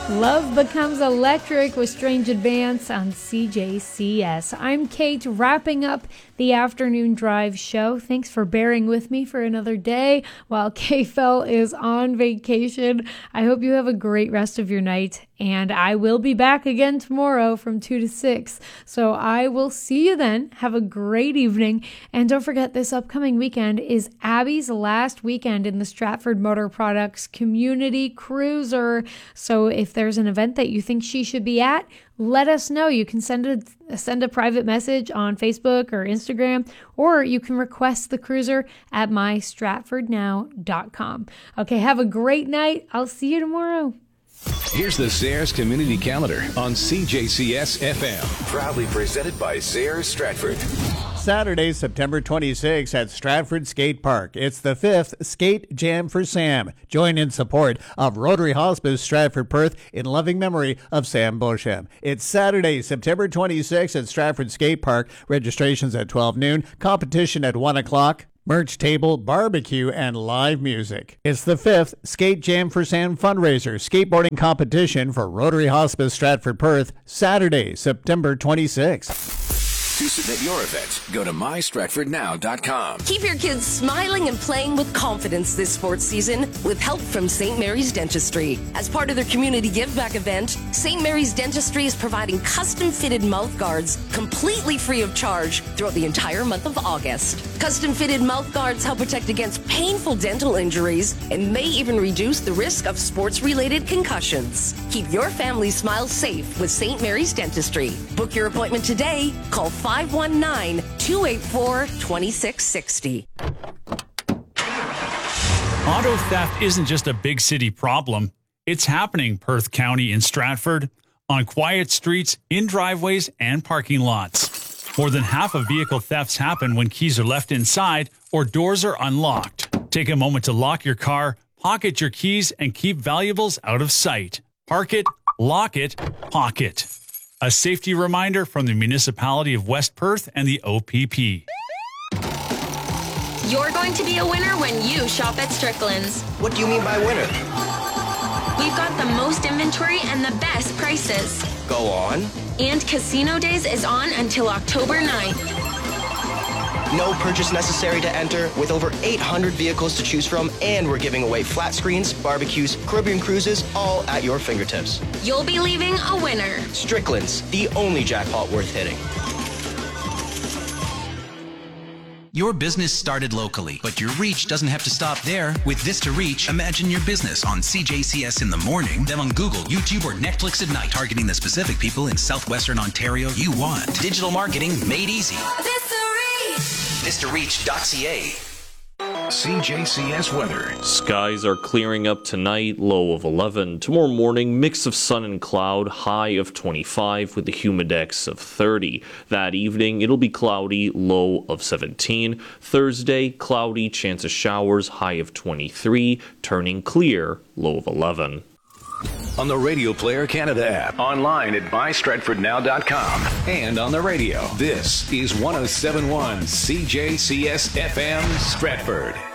Love Becomes Electric with Strange Advance on CJCS. I'm Kate, wrapping up the Afternoon Drive show. Thanks for bearing with me for another day while KFEL is on vacation. I hope you have a great rest of your night, and I will be back again tomorrow from 2 to 6. So I will see you then. Have a great evening. And don't forget, this upcoming weekend is Abby's last weekend in the Stratford Motor Products Community Cruiser. So if there's an event that you think she should be at, let us know. You can send a private message on Facebook or Instagram, or you can request the cruiser at mystratfordnow.com. Okay, have a great night. I'll see you tomorrow. Here's the Sayers Community Calendar on CJCS FM. Proudly presented by Sayers Stratford. Saturday, September 26th at Stratford Skate Park. It's the 5th Skate Jam for Sam. Join in support of Rotary Hospice Stratford Perth in loving memory of Sam Bosham. It's Saturday, September 26th at Stratford Skate Park. Registrations at 12 noon. Competition at 1 o'clock. Merch table, barbecue, and live music. It's the 5th Skate Jam for Sam fundraiser skateboarding competition for Rotary Hospice Stratford Perth, Saturday, September 26th. To submit your event, go to mystratfordnow.com. Keep your kids smiling and playing with confidence this sports season with help from St. Mary's Dentistry. As part of their community give back event, St. Mary's Dentistry is providing custom fitted mouth guards completely free of charge throughout the entire month of August. Custom fitted mouth guards help protect against painful dental injuries and may even reduce the risk of sports related concussions. Keep your family's smile safe with St. Mary's Dentistry. Book your appointment today. Call 519-284-2660. Auto theft isn't just a big city problem. It's happening Perth County in Stratford, on quiet streets, in driveways, and parking lots. More than half of vehicle thefts happen when keys are left inside or doors are unlocked. Take a moment to lock your car, pocket your keys, and keep valuables out of sight. Park it, lock it, pocket. A safety reminder from the Municipality of West Perth and the OPP. You're going to be a winner when you shop at Strickland's. What do you mean by winner? We've got the most inventory and the best prices. Go on. And Casino Days is on until October 9th. No purchase necessary to enter, with over 800 vehicles to choose from, and we're giving away flat screens, barbecues, Caribbean cruises, all at your fingertips. You'll be leaving a winner. Strickland's, the only jackpot worth hitting. Your business started locally, but your reach doesn't have to stop there. With This to Reach, imagine your business on CJCS in the morning, then on Google, YouTube, or Netflix at night, targeting the specific people in southwestern Ontario you want. Digital marketing made easy. ThisToReach.ca. CJCS weather. Skies are clearing up tonight, low of 11. Tomorrow morning, mix of sun and cloud, high of 25 with the humidex of 30. That evening, it'll be cloudy, low of 17. Thursday, cloudy, chance of showers, high of 23. Turning clear, low of 11. On the Radio Player Canada app, online at mystratfordnow.com, and on the radio. This is 107.1 CJCS FM Stratford.